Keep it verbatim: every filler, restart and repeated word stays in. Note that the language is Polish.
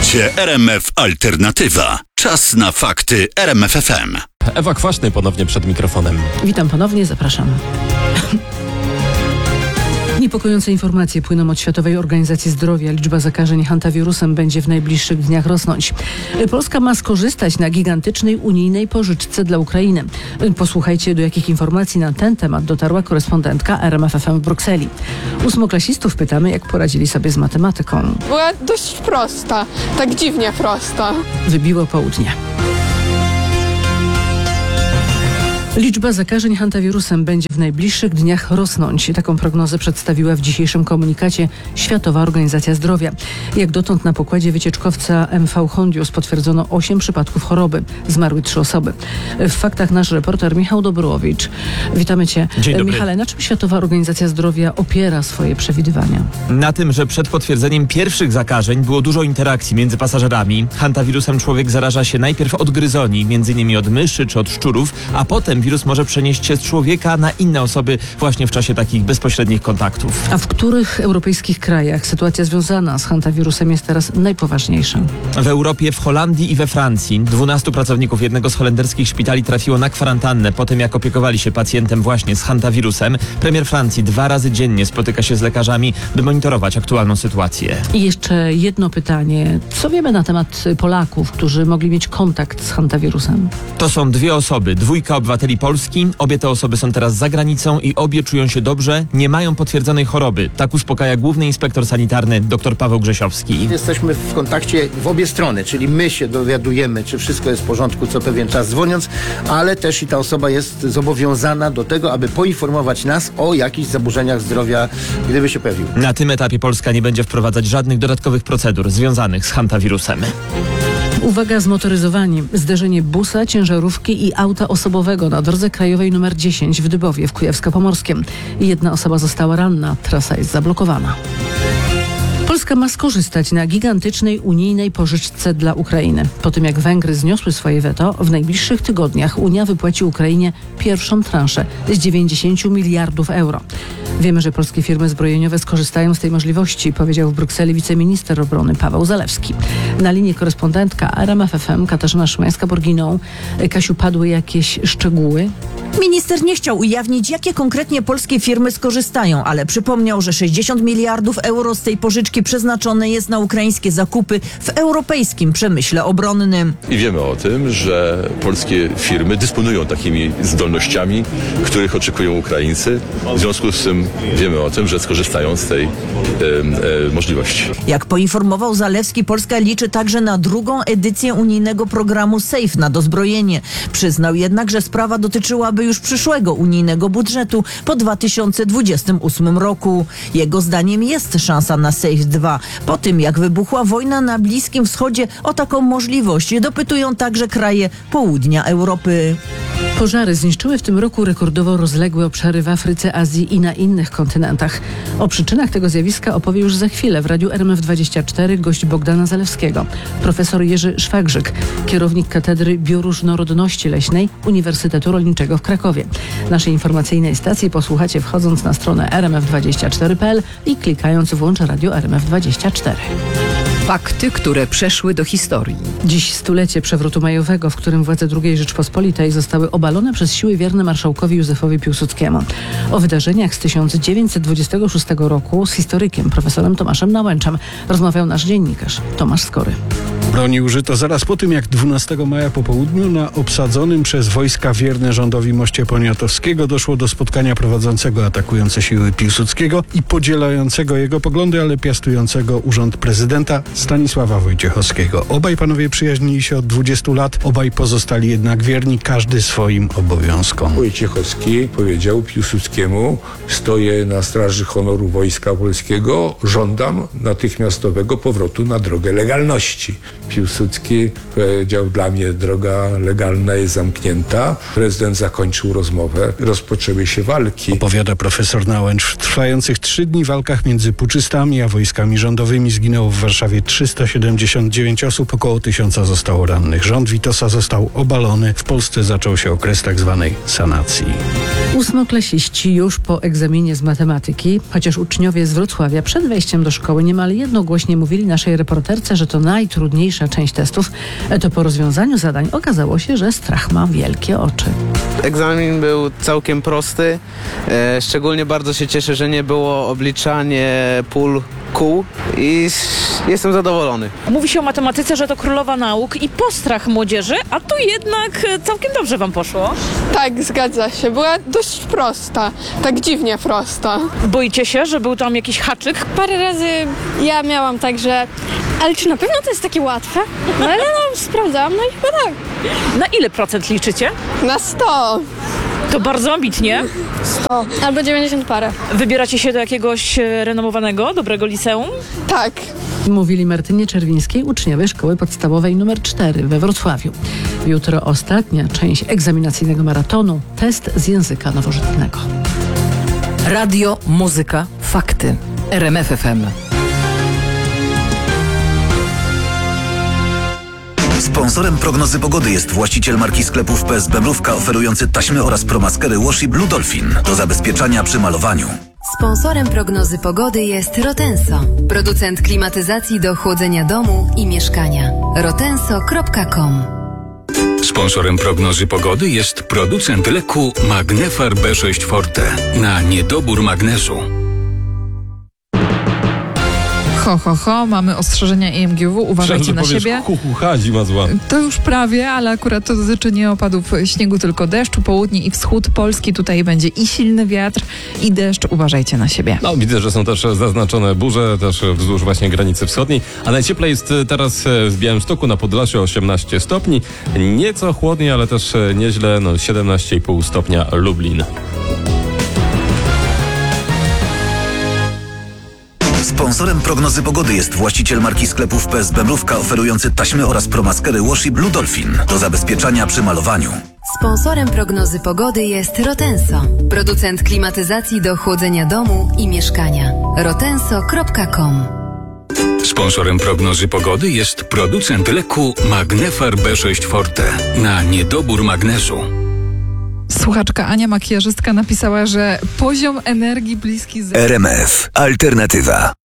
Słuchacie R M F Alternatywa. Czas na fakty R M F F M. Ewa Kwaśny ponownie przed mikrofonem. Witam ponownie, zapraszam. Niepokojące informacje płyną od Światowej Organizacji Zdrowia. Liczba zakażeń hantawirusem będzie w najbliższych dniach rosnąć. Polska ma skorzystać na gigantycznej unijnej pożyczce dla Ukrainy. Posłuchajcie, do jakich informacji na ten temat dotarła korespondentka R M F F M w Brukseli. Ósmoklasistów pytamy, jak poradzili sobie z matematyką. Była dość prosta, tak dziwnie prosta. Wybiło południe. Liczba zakażeń hantawirusem będzie w najbliższych dniach rosnąć. Taką prognozę przedstawiła w dzisiejszym komunikacie Światowa Organizacja Zdrowia. Jak dotąd na pokładzie wycieczkowca M V Hondius potwierdzono osiem przypadków choroby. Zmarły trzy osoby. W faktach nasz reporter Michał Dobrułowicz. Witamy Cię. Dzień dobry. Michale, na czym Światowa Organizacja Zdrowia opiera swoje przewidywania? Na tym, że przed potwierdzeniem pierwszych zakażeń było dużo interakcji między pasażerami. Hantawirusem człowiek zaraża się najpierw od gryzoni, między innymi od myszy czy od szczurów, a potem wirus może przenieść się z człowieka na inne osoby właśnie w czasie takich bezpośrednich kontaktów. A w których europejskich krajach sytuacja związana z hantawirusem jest teraz najpoważniejsza? W Europie, w Holandii i we Francji dwunastu pracowników jednego z holenderskich szpitali trafiło na kwarantannę po tym, jak opiekowali się pacjentem właśnie z hantawirusem. Premier Francji dwa razy dziennie spotyka się z lekarzami, by monitorować aktualną sytuację. I jeszcze jedno pytanie. Co wiemy na temat Polaków, którzy mogli mieć kontakt z hantawirusem? To są dwie osoby, dwójka obywateli Polski. Obie te osoby są teraz za granicą i obie czują się dobrze, nie mają potwierdzonej choroby. Tak uspokaja główny inspektor sanitarny dr Paweł Grzesiowski. Jesteśmy w kontakcie w obie strony, czyli my się dowiadujemy, czy wszystko jest w porządku co pewien czas dzwoniąc, ale też i ta osoba jest zobowiązana do tego, aby poinformować nas o jakichś zaburzeniach zdrowia, gdyby się pojawiły. Na tym etapie Polska nie będzie wprowadzać żadnych dodatkowych procedur związanych z hantawirusem. Uwaga, zmotoryzowani. Zderzenie busa, ciężarówki i auta osobowego na drodze krajowej nr dziesięć w Dybowie w Kujawsko-Pomorskiem. Jedna osoba została ranna. Trasa jest zablokowana. Polska ma skorzystać na gigantycznej unijnej pożyczce dla Ukrainy. Po tym jak Węgry zniosły swoje weto, w najbliższych tygodniach Unia wypłaci Ukrainie pierwszą transzę z dziewięćdziesięciu miliardów euro. Wiemy, że polskie firmy zbrojeniowe skorzystają z tej możliwości, powiedział w Brukseli wiceminister obrony Paweł Zalewski. Na linii korespondentka R M F F M Katarzyna Szymańska-Borginą. Kasiu, padły jakieś szczegóły? Minister nie chciał ujawnić, jakie konkretnie polskie firmy skorzystają, ale przypomniał, że sześćdziesiąt miliardów euro z tej pożyczki przeznaczone jest na ukraińskie zakupy w europejskim przemyśle obronnym. I wiemy o tym, że polskie firmy dysponują takimi zdolnościami, których oczekują Ukraińcy. W związku z tym wiemy o tym, że skorzystają z tej e, e, możliwości. Jak poinformował Zalewski, Polska liczy także na drugą edycję unijnego programu SAFE na dozbrojenie. Przyznał jednak, że sprawa dotyczyłaby już przyszłego unijnego budżetu po dwa tysiące dwudziestym ósmym roku. Jego zdaniem jest szansa na SAFE dwa. Po tym, jak wybuchła wojna na Bliskim Wschodzie, o taką możliwość dopytują także kraje południa Europy. Pożary zniszczyły w tym roku rekordowo rozległe obszary w Afryce, Azji i na innych kontynentach. O przyczynach tego zjawiska opowie już za chwilę w Radiu R M F dwadzieścia cztery gość Bogdana Zalewskiego. Profesor Jerzy Szwagrzyk, kierownik Katedry Bioróżnorodności Leśnej Uniwersytetu Rolniczego w Krakowie. Naszej informacyjnej stacji posłuchacie wchodząc na stronę r m f dwadzieścia cztery kropka p l i klikając włącz Radio R M F dwadzieścia cztery. Fakty, które przeszły do historii. Dziś stulecie przewrotu majowego, w którym władze drugiej Rzeczpospolitej zostały obalone przez siły wierne marszałkowi Józefowi Piłsudskiemu. O wydarzeniach z tysiąc dziewięćset dwudziestego szóstego roku z historykiem profesorem Tomaszem Nałęczem rozmawiał nasz dziennikarz Tomasz Skory. Broni użyto zaraz po tym, jak dwunastego maja po południu na obsadzonym przez wojska wierne rządowi moście Poniatowskiego doszło do spotkania prowadzącego atakujące siły Piłsudskiego i podzielającego jego poglądy, ale piastującego urząd prezydenta Stanisława Wojciechowskiego. Obaj panowie przyjaźnili się od dwudziestu lat, obaj pozostali jednak wierni, każdy swoim obowiązkom. Wojciechowski powiedział Piłsudskiemu: stoję na straży honoru Wojska Polskiego, żądam natychmiastowego powrotu na drogę legalności. Piłsudski powiedział, dla mnie droga legalna jest zamknięta. Prezydent zakończył rozmowę, rozpoczęły się walki. Opowiada profesor Nałęcz. W trwających trzy dni walkach między puczystami a wojskami rządowymi zginęło w Warszawie trzysta siedemdziesiąt dziewięć osób, około tysiąca zostało rannych. Rząd Witosa został obalony. W Polsce zaczął się okres tak zwanej sanacji. Ósmoklasiści już po egzaminie z matematyki, chociaż uczniowie z Wrocławia przed wejściem do szkoły niemal jednogłośnie mówili naszej reporterce, że to najtrudniejsza część testów, to po rozwiązaniu zadań okazało się, że strach ma wielkie oczy. Egzamin był całkiem prosty. E, szczególnie bardzo się cieszę, że nie było obliczanie pól kół i jestem zadowolony. Mówi się o matematyce, że to królowa nauk i postrach młodzieży, a tu jednak całkiem dobrze wam poszło. Tak, zgadza się. Była dość prosta. Tak dziwnie prosta. Boicie się, że był tam jakiś haczyk? Parę razy ja miałam tak, że ale czy na pewno to jest takie łatwe? No ale no, sprawdzałam, no i chyba tak. Na ile procent liczycie? Na sto. To bardzo ambitnie. sto. Albo dziewięćdziesiąt parę. Wybieracie się do jakiegoś renomowanego, dobrego liceum? Tak. Mówili Martynie Czerwińskiej uczniowie szkoły podstawowej numer cztery we Wrocławiu. Jutro ostatnia część egzaminacyjnego maratonu, test z języka nowożytnego. Radio, muzyka, fakty. R M F F M. Sponsorem prognozy pogody jest właściciel marki sklepów P S B Mrówka, oferujący taśmy oraz promaskery Wash i Blue Dolphin do zabezpieczania przy malowaniu. Sponsorem prognozy pogody jest Rotenso, producent klimatyzacji do chłodzenia domu i mieszkania. rotenso kropka com. Sponsorem prognozy pogody jest producent leku Magnefar B sześć Forte na niedobór magnezu. Ho, ho, ho, mamy ostrzeżenia I M G W, uważajcie na siebie. Hu, hu, ha, zima zła. To już prawie, ale akurat to dotyczy nie opadów śniegu, tylko deszczu. Południe i wschód Polski, tutaj będzie i silny wiatr, i deszcz, uważajcie na siebie. No, widzę, że są też zaznaczone burze, też wzdłuż właśnie granicy wschodniej, a najcieplej jest teraz w Białymstoku na Podlasiu osiemnaście stopni, nieco chłodniej, ale też nieźle, no siedemnaście i pół stopnia Lublin. Sponsorem prognozy pogody jest właściciel marki sklepów P S B Mrówka, oferujący taśmy oraz promaskery Wash i Blue Dolphin do zabezpieczania przy malowaniu. Sponsorem prognozy pogody jest Rotenso, producent klimatyzacji do chłodzenia domu i mieszkania. rotenso kropka com. Sponsorem prognozy pogody jest producent leku Magnefar B sześć Forte na niedobór magnezu. Słuchaczka Ania, makijażystka, napisała, że poziom energii bliski z... R M F. Alternatywa.